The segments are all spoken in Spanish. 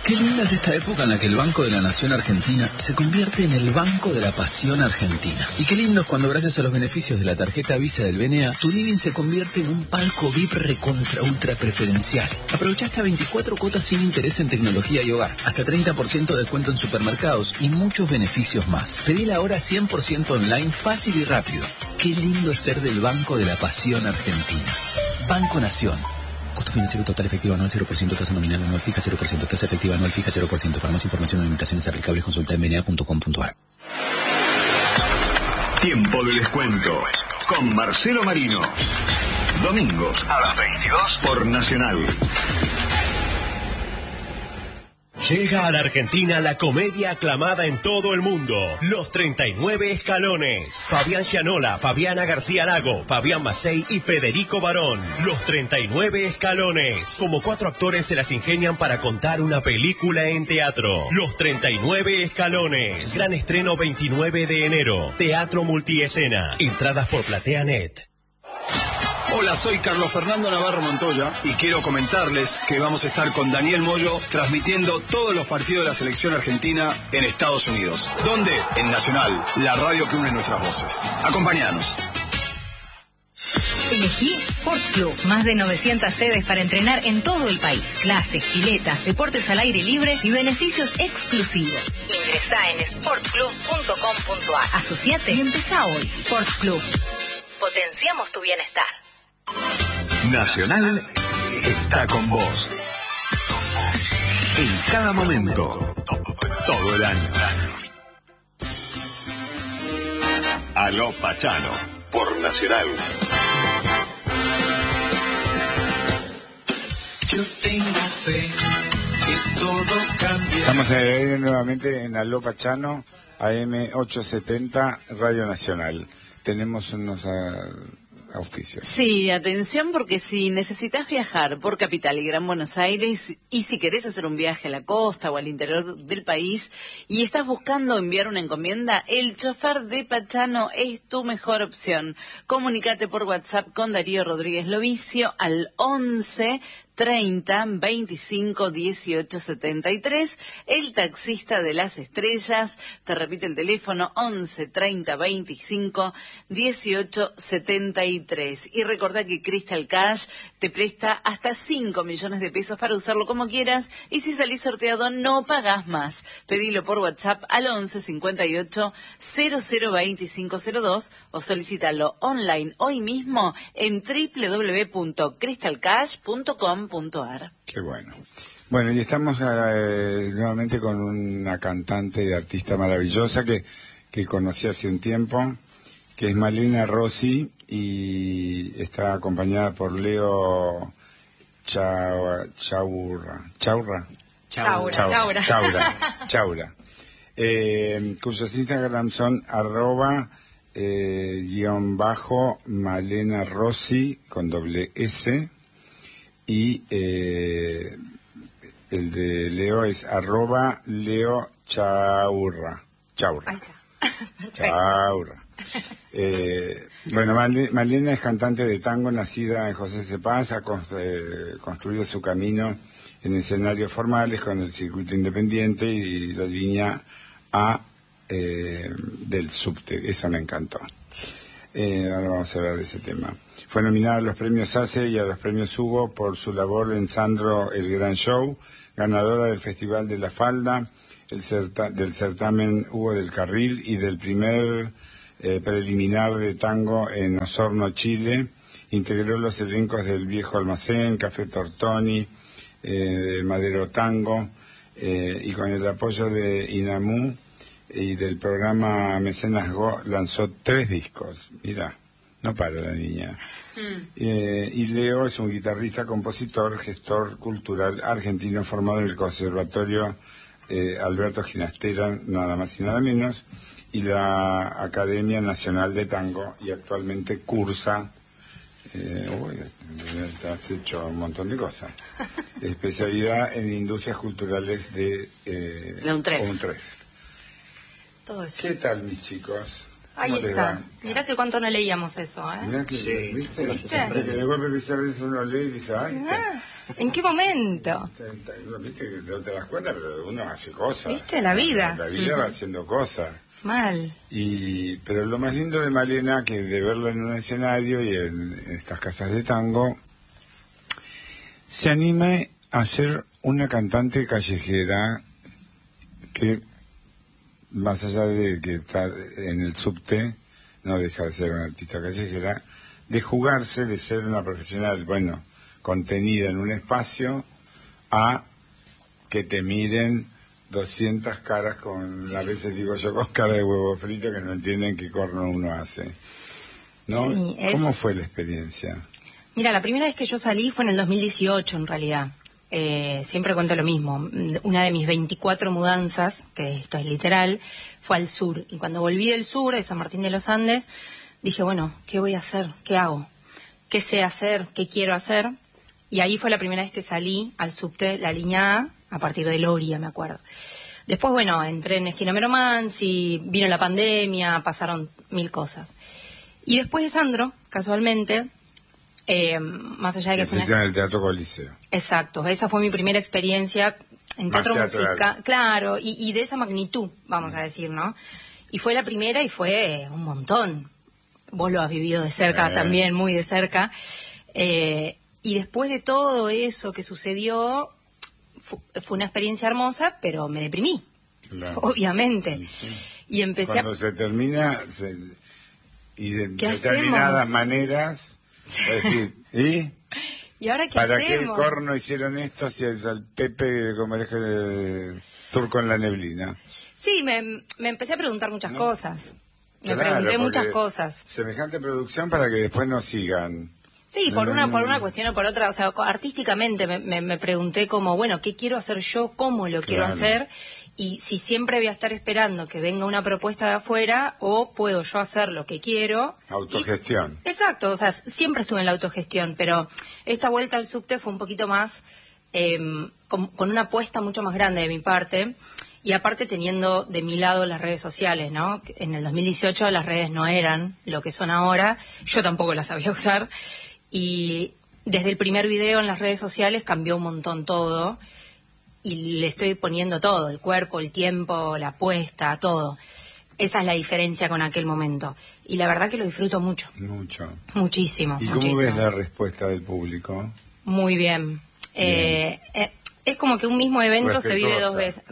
Qué linda es esta época en la que el Banco de la Nación Argentina se convierte en el Banco de la Pasión Argentina. Y qué lindo es cuando gracias a los beneficios de la tarjeta Visa del BNA, tu living se convierte en un palco VIP recontra ultra preferencial. Aprovecha hasta 24 cuotas sin interés en tecnología y hogar, hasta 30% de descuento en supermercados y muchos beneficios más. Pedila ahora 100% online, fácil y rápido. Qué lindo es ser del Banco de la Pasión Argentina. Banco Nación. Costo financiero total efectivo anual 0%, tasa nominal anual fija 0%, tasa efectiva anual fija 0%. Para más información o limitaciones aplicables consulta en bna.com.ar. Tiempo de descuento con Marcelo Marino. Domingos a las 22 por Nacional. Llega a la Argentina la comedia aclamada en todo el mundo, Los 39 Escalones. Fabián Gianola, Fabiana García Lago, Fabián Macei y Federico Barón. Los 39 Escalones. Como 4 actores se las ingenian para contar una película en teatro. Los 39 Escalones. Gran estreno 29 de enero. Teatro Multiescena. Entradas por PlateaNet. Hola, soy Carlos Fernando Navarro Montoya y quiero comentarles que vamos a estar con Daniel Moyo transmitiendo todos los partidos de la selección argentina en Estados Unidos. ¿Dónde? En Nacional, la radio que une nuestras voces. Acompáñanos. Elegí Sport Club. Más de 900 sedes para entrenar en todo el país. Clases, piletas, deportes al aire libre y beneficios exclusivos. Ingresá en sportclub.com.ar. Asociate y empezá hoy. Sport Club. Potenciamos tu bienestar. Nacional está con vos. En cada momento. Todo el año. Aló Pachano. Por Nacional. Yo tengo fe que todo cambia. Estamos nuevamente en Aló Pachano, AM870, Radio Nacional. Tenemos unos auspicios. Sí, atención, porque si necesitas viajar por Capital y Gran Buenos Aires y si querés hacer un viaje a la costa o al interior del país y estás buscando enviar una encomienda, el chofer de Pachano es tu mejor opción. Comunícate por WhatsApp con Darío Rodríguez Lovicio al 11 30 25 18 73, el taxista de las estrellas. Te repite el teléfono 11 30 25 18 73. Y recordá que Crystal Cash te presta hasta 5 millones de pesos para usarlo como quieras, y si salís sorteado no pagás más. Pedilo por WhatsApp al 11 58 00 25 02 o solicítalo online hoy mismo en www.crystalcash.com.ar. Qué bueno. Bueno, y estamos nuevamente con una cantante y artista maravillosa que conocí hace un tiempo, que es Malena Rossi, y está acompañada por Leo Chaura, cuyos Instagram son @_Malena Rossi con doble S, y el de Leo es @Leo Chaurra. Ahí está. Chaurra. Bueno, Malena es cantante de tango, nacida en José C. Paz, ha construido su camino en escenarios formales con el circuito independiente y la línea A del subte. Eso me encantó. Ahora vamos a hablar de ese tema. Fue nominada a los premios ACE y a los premios Hugo por su labor en Sandro el Gran Show, ganadora del Festival de la Falda, del certamen Hugo del Carril y del primer preliminar de tango en Osorno, Chile. Integró los elencos del Viejo Almacén, Café Tortoni, Madero Tango, y con el apoyo de INAMU y del programa Mecenas Go lanzó 3 discos. Mirá, no para la niña. Y Leo es un guitarrista, compositor, gestor cultural argentino formado en el Conservatorio Alberto Ginastera, nada más y nada menos, y la Academia Nacional de Tango, y actualmente cursa, has hecho un montón de cosas, especialidad en industrias culturales de UNTREF. Todo eso. ¿Qué tal, mis chicos? Ahí está. Mirá hace cuánto no leíamos eso, ¿eh? Mirá que, sí. ¿viste? Que de golpe empieza a ver eso, uno lee y dice, ay, ¿En qué momento? Viste que no te das cuenta, pero uno hace cosas. ¿Viste? La vida. La vida va haciendo cosas. Mal. Pero lo más lindo de Malena, que de verla en un escenario y en estas casas de tango, se anima a ser una cantante callejera que, más allá de que está en el subte, no deja de ser una artista callejera, de jugarse, de ser una profesional, bueno, contenida en un espacio, a que te miren 200 caras con, a veces digo yo, con cara de huevo frito que no entienden qué corno uno hace. ¿No? Sí, ¿Cómo fue la experiencia? Mira, la primera vez que yo salí fue en el 2018, en realidad. Siempre cuento lo mismo. Una de mis 24 mudanzas, que esto es literal, fue al sur. Y cuando volví del sur, de San Martín de los Andes, dije, bueno, ¿qué voy a hacer? ¿Qué hago? ¿Qué sé hacer? ¿Qué quiero hacer? Y ahí fue la primera vez que salí al subte, la línea A partir de Loria, me acuerdo. Después, bueno, entré en Esquina Mansi, vino la pandemia, pasaron 1000 cosas. Y después de Sandro, casualmente, más allá de que... en el Teatro Coliseo. Exacto, esa fue mi primera experiencia en teatro musical, claro, y de esa magnitud, vamos a decir, ¿no? Y fue la primera y fue un montón. Vos lo has vivido de cerca también, muy de cerca. Y después de todo eso que sucedió, fue una experiencia hermosa, pero me deprimí, claro, obviamente. Sí. Y empecé Cuando se termina, y de ¿qué determinadas hacemos? maneras, decir, ¿y? ¿Y ahora qué ¿Para hacemos? qué corno hicieron esto si al Pepe como el eje de Turco en la neblina? Sí, me empecé a preguntar muchas cosas. Me Claro, pregunté muchas porque cosas. Semejante producción para que después no sigan. Sí, por una cuestión o por otra, o sea, artísticamente me pregunté como, bueno, ¿qué quiero hacer yo? ¿Cómo lo quiero hacer? Y si siempre voy a estar esperando que venga una propuesta de afuera o puedo yo hacer lo que quiero. Autogestión. Exacto, o sea, siempre estuve en la autogestión, pero esta vuelta al subte fue un poquito más, con una apuesta mucho más grande de mi parte. Y aparte teniendo de mi lado las redes sociales, ¿no? En el 2018 las redes no eran lo que son ahora, yo tampoco las sabía usar. Y desde el primer video en las redes sociales cambió un montón todo. Y le estoy poniendo todo, el cuerpo, el tiempo, la apuesta, todo. Esa es la diferencia con aquel momento. Y la verdad que lo disfruto mucho. Mucho. Muchísimo. ¿Y muchísimo. cómo ves la respuesta del público? Muy bien. Es como que un mismo evento se vive dos veces.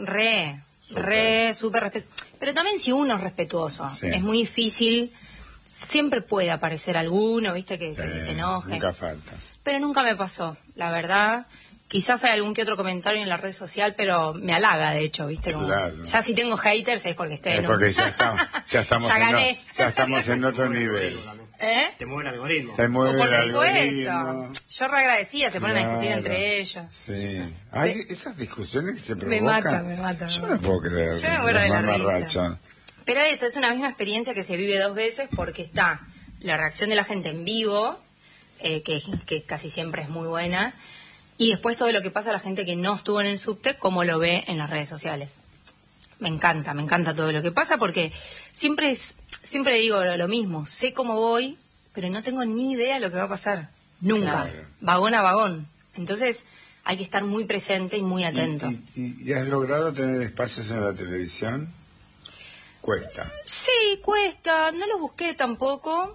Súper respetuoso. Pero también si uno es respetuoso, es muy difícil. Siempre puede aparecer alguno, viste, que se enoje. Nunca falta. Pero nunca me pasó, la verdad. Quizás hay algún que otro comentario en la red social, pero me halaga, de hecho, viste. Como, claro. Ya si tengo haters es porque Es porque ya estamos, ya estamos en otro nivel. Te mueve el algoritmo. Te mueve por el supuesto. algoritmo. Yo reagradecía, se ponen a discutir entre ellos. Sí. Hay esas discusiones que se Me provocan. mata. Yo no puedo creer. Yo me muero de la risa. Mamarracho. Pero eso, es una misma experiencia que se vive dos veces porque está la reacción de la gente en vivo, que casi siempre es muy buena, y después todo lo que pasa a la gente que no estuvo en el subte, cómo lo ve en las redes sociales. Me encanta todo lo que pasa porque siempre digo lo mismo, sé cómo voy, pero no tengo ni idea de lo que va a pasar, nunca, Claro. Vagón a vagón. Entonces hay que estar muy presente y muy atento. ¿Y has logrado tener espacios en la televisión? Cuesta. Sí, cuesta, no los busqué tampoco.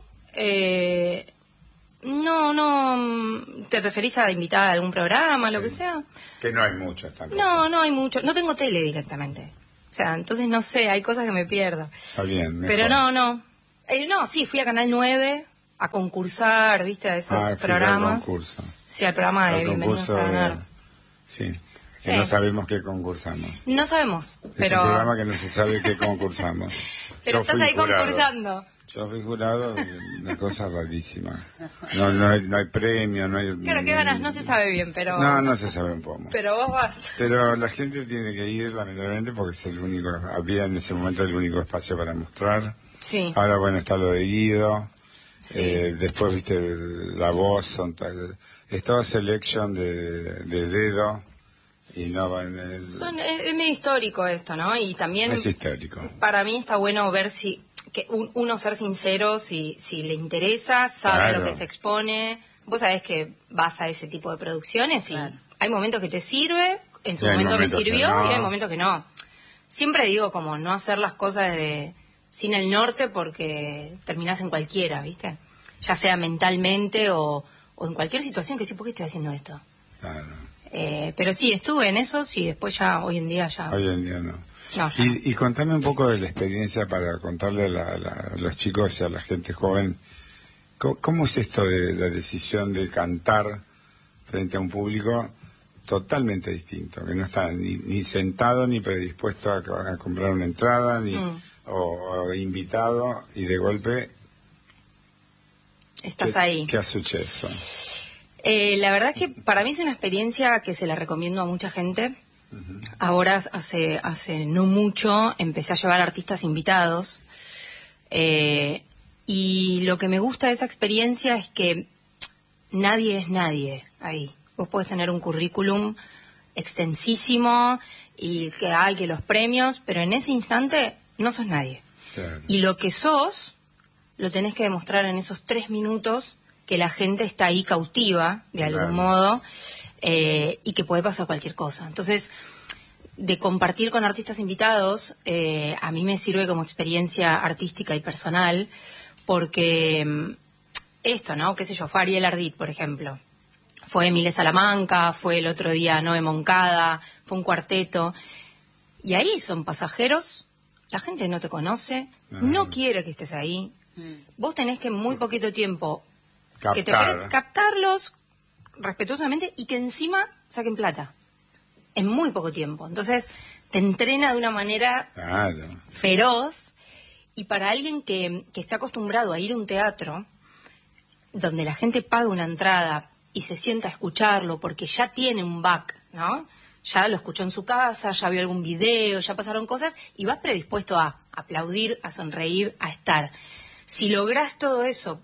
No, ¿te referís a invitada a algún programa, lo que sea? Que no hay muchos tampoco. No hay mucho. No tengo tele directamente. O sea, entonces no sé, hay cosas que me pierdo. Está bien, mejor. Pero no. Sí, fui a Canal 9 a concursar, ¿viste? A esos programas. Al concurso. Sí, al programa de Bienvenidos a Ganar. Sí, que no sabemos qué concursamos. No sabemos, Es un programa que no se sabe qué concursamos. Pero estás ahí jurado. concursando. Yo fui jurado, una cosa rarísima. No hay premio, no hay... Claro, ¿qué ganas? No se sabe bien, pero... No se sabe un poco. Pero vos vas. Pero la gente tiene que ir, lamentablemente, porque es el único... Había en ese momento el único espacio para mostrar. Sí. Ahora, bueno, está lo de Guido. Sí. Después, viste, La Voz. Es toda selection de dedo. Y no van... Es medio histórico esto, ¿no? Y también... Es histórico. Para mí está bueno ver que uno ser sincero, si le interesa, sabe a lo que se expone, vos sabés que vas a ese tipo de producciones y Claro. hay momentos que te sirve, en su Sí, hay momento me momentos que sirvió no. y hay momentos que no. Siempre digo como no hacer las cosas sin el norte porque terminás en cualquiera, ¿viste? Ya sea mentalmente o en cualquier situación que sí, ¿por qué estoy haciendo esto? Claro. Pero sí, estuve en eso, y después ya, hoy en día ya... Hoy en día no. No, ya no. Y contame un poco de la experiencia para contarle a los chicos y a la gente joven. ¿Cómo es esto de la decisión de cantar frente a un público totalmente distinto? Que no está ni sentado ni predispuesto a comprar una entrada, ni o invitado, y de golpe... Estás ahí. ¿Qué asuche eso? La verdad es que para mí es una experiencia que se la recomiendo a mucha gente. Ahora, hace no mucho, empecé a llevar artistas invitados. Y lo que me gusta de esa experiencia es que nadie es nadie ahí. Vos podés tener un currículum extensísimo y que hay que los premios, pero en ese instante no sos nadie. Claro. Y lo que sos, lo tenés que demostrar en esos 3 minutos que la gente está ahí cautiva, de algún Claro. modo, y que puede pasar cualquier cosa. Entonces, de compartir con artistas invitados, a mí me sirve como experiencia artística y personal, porque esto, ¿no? Qué sé yo, fue Ariel Ardit, por ejemplo. Fue Emile Salamanca, fue el otro día Noé Moncada, fue un cuarteto. Y ahí son pasajeros, la gente no te conoce, no quiere que estés ahí. Vos tenés que en muy poquito tiempo captarlos respetuosamente y que encima saquen plata. En muy poco tiempo. Entonces, te entrena de una manera feroz. Y para alguien que está acostumbrado a ir a un teatro, donde la gente paga una entrada y se sienta a escucharlo porque ya tiene un back, ¿no? Ya lo escuchó en su casa, ya vio algún video, ya pasaron cosas, y vas predispuesto a aplaudir, a sonreír, a estar. Si lográs todo eso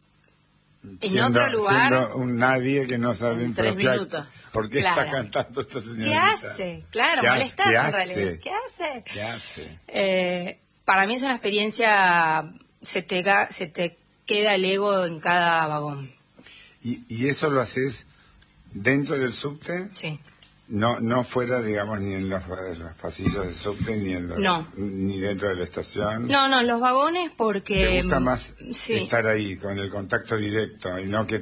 en otro lugar... Siendo un nadie que no sabe... En 3 minutos. ¿Por qué Claro. está cantando esta señorita? ¿Qué hace? Claro, ¿Qué molestás hace? en realidad. ¿Qué hace? ¿Qué hace? Para mí es una experiencia, se te queda el ego en cada vagón. ¿Y eso lo haces dentro del subte? Sí. No fuera, digamos, ni en los pasillos del subte, ni dentro de la estación. No, los vagones porque... ¿Te gusta más sí, estar ahí, con el contacto directo, y no que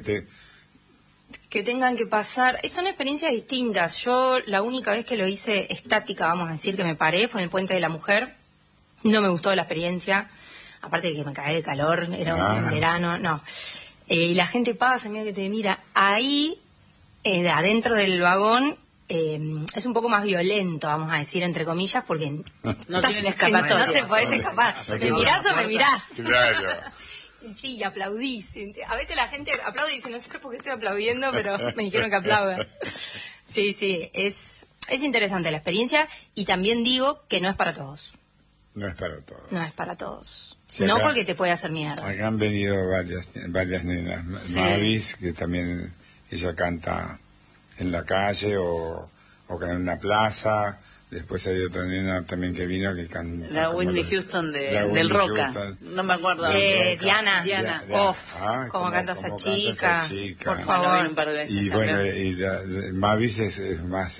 tengan que pasar? Son experiencias distintas. Yo la única vez que lo hice estática, vamos a decir, que me paré, fue en el Puente de la Mujer. No me gustó la experiencia, aparte de que me caí de calor, era un verano, no. Y la gente pasa, mira que te mira. Ahí, adentro del vagón, es un poco más violento, vamos a decir, entre comillas, porque No tienen escapatoria. no te podés escapar. ¿Me mirás o me mirás? Claro. Sí, y aplaudís. A veces la gente aplaude y dice, no sé por qué estoy aplaudiendo, pero me dijeron que aplauda. Sí, es interesante la experiencia, y también digo que no es para todos. No es para todos. No es para todos. Sí, no acá- porque te puede hacer mierda. Acá han venido varias nenas. Sí. Mavis, que también ella canta en la calle o en una plaza. Después hay otra nena también que vino que canta. La como Whitney la- Houston la del Whitney Roca. Houston. No me acuerdo. Diana. Diana. Uf, cómo cómo canta esa canta chica. esa chica. Por Bueno, favor. vino un par de veces Y también. bueno, Mavis es más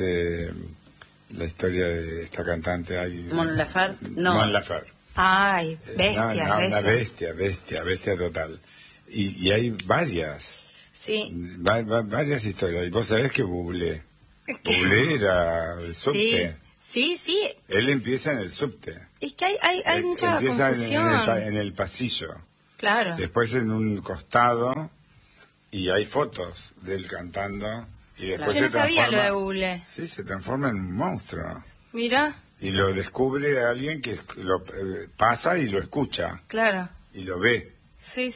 la historia de esta cantante. Mon Laferte, no. Mon Laferte. Ay, bestia, Una bestia. bestia total. Y hay varias. Sí. Varias historias. Y vos sabés que Bublé era el subte. Sí. Él empieza en el subte. Es que hay mucha Empieza confusión. en el pasillo. Claro. Después en un costado, y hay fotos de él cantando. Y después Yo no se sabía lo transforma. de Bublé. Sí, se transforma en un monstruo. Mira, Y lo descubre alguien que lo pasa y lo escucha. claro. Y lo ve. Sí.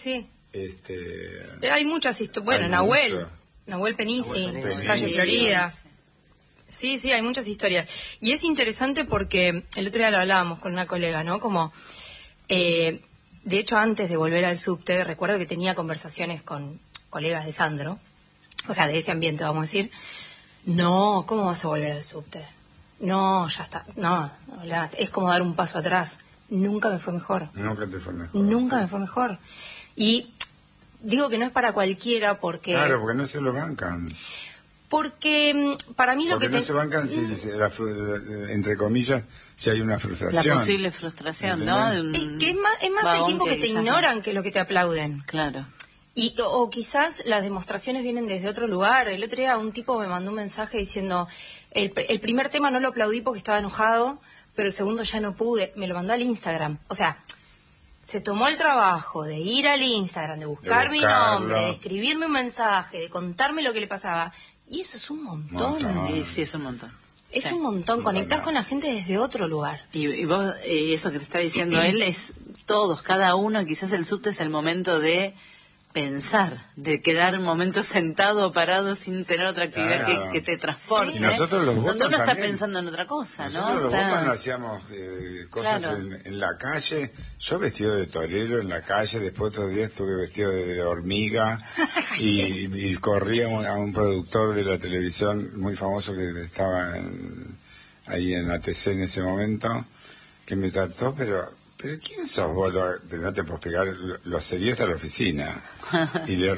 Este, Hay muchas historias. Bueno, Hay Nahuel. mucho. Nahuel Penisi, Nahuel Penisi. Calle Florida. Sí, hay muchas historias. Y es interesante porque el otro día lo hablábamos con una colega, ¿no? Como, de hecho, antes de volver al subte, recuerdo que tenía conversaciones con colegas de Sandro, o sea, de ese ambiente, vamos a decir. No, ¿cómo vas a volver al subte? No, ya está. No, es como dar un paso atrás. Nunca me fue mejor. nunca te fue mejor. Nunca me fue mejor. Y digo que no es para cualquiera porque... Claro, porque no se lo bancan. Porque para mí porque lo que... no se bancan, entre comillas, si hay una frustración. La posible frustración, ¿no? Es que es más el tiempo que te ignoran que lo que te aplauden. Claro. O quizás las demostraciones vienen desde otro lugar. El otro día un tipo me mandó un mensaje diciendo, el primer tema no lo aplaudí porque estaba enojado, pero el segundo ya no pude. Me lo mandó al Instagram. O sea, se tomó el trabajo de ir al Instagram, de buscar mi nombre, de escribirme un mensaje, de contarme lo que le pasaba. Y eso es un montón. Sí, es un montón. Es un montón. Conectás con la gente desde otro lugar. Y vos, eso que te está diciendo él, es todos, cada uno. Quizás el subte es el momento de pensar, de quedar un momento sentado o parado sin tener otra actividad que te transporte. Sí. Y nosotros los donde uno está también. pensando en otra cosa, nosotros ¿no? Los botas hacíamos cosas en la calle. Yo vestido de torero en la calle, después otro día estuve vestido de hormiga y corría a un productor de la televisión muy famoso que estaba ahí en ATC en ese momento, que me trató, pero ¿quién sos vos? No te puedo explicar, lo seguí hasta la oficina y le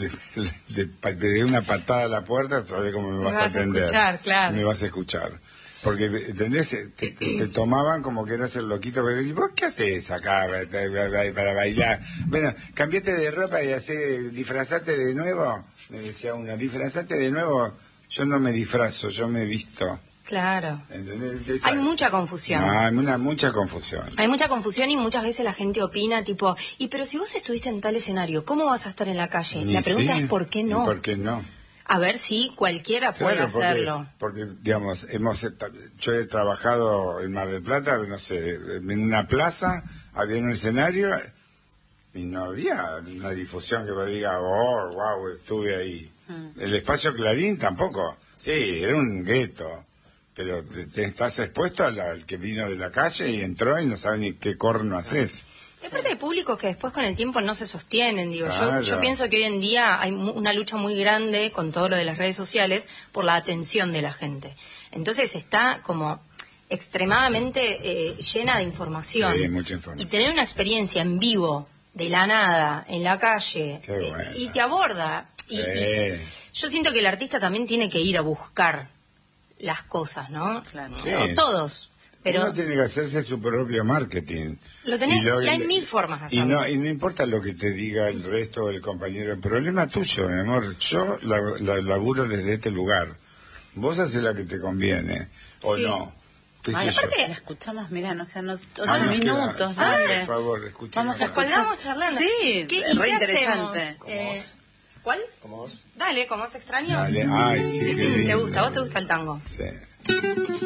pegué una patada a la puerta, sabés cómo me vas a atender. Escuchar, claro. Me vas a escuchar. Porque, ¿entendés? Te tomaban como que eras el loquito, pero ¿y vos qué haces acá para bailar? Bueno, cambiate de ropa y disfrazate de nuevo. Me decía una, disfrazate de nuevo. Yo no me disfrazo, yo me visto. Claro. ¿Entendés? Hay mucha confusión. Hay mucha confusión. Hay mucha confusión y muchas veces la gente opina tipo, pero si vos estuviste en tal escenario, ¿cómo vas a estar en la calle? La pregunta es ¿por qué no? ¿Por qué no? A ver si cualquiera puede hacerlo. Porque, digamos, yo he trabajado en Mar del Plata, no sé, en una plaza, había un escenario y no había una difusión que me diga, oh, wow, estuve ahí. El espacio Clarín tampoco. Sí, era un gueto. Pero te estás expuesto al que vino de la calle y entró y no sabe ni qué corno haces. Es parte de públicos que después con el tiempo no se sostienen, digo. Claro. Yo pienso que hoy en día hay una lucha muy grande con todo lo de las redes sociales por la atención de la gente. Entonces está como extremadamente llena de información. Sí, mucha información. Y tener una experiencia en vivo, de la nada, en la calle, y te aborda. Y yo siento que el artista también tiene que ir a buscar las cosas, ¿no? Claro. Sí. No todos, pero uno tiene que hacerse su propio marketing. Lo tenés, y hay mil formas de hacerlo. Y no importa lo que te diga el resto del compañero, el problema tuyo, mi amor. Yo la laburo desde este lugar. Vos haces la que te conviene, o no. Ay, aparte, la escuchamos, mirá, nos quedan 8 minutos. Dale. Por favor, escuchemos. Vamos a escuchar. Colgamos charlando. Sí, re interesante. ¿Cuál? ¿Cómo vos? Dale, ¿cómo os extraños? Dale. Ay, sí, qué lindo. ¿Te gusta? ¿Vos te gusta el tango? Sí.